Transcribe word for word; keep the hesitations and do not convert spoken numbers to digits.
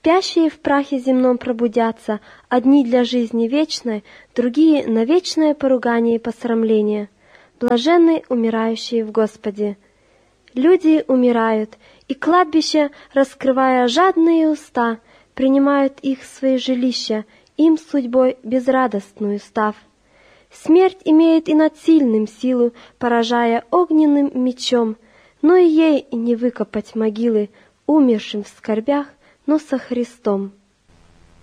Спящие в прахе земном пробудятся, одни для жизни вечной, другие на вечное поругание и посрамление. Блаженны умирающие в Господе. Люди умирают, и кладбище, раскрывая жадные уста, принимают их в свои жилища, им судьбой безрадостную став. Смерть имеет и над сильным силу, поражая огненным мечом, но и ей не выкопать могилы, умершим в скорбях, но со Христом.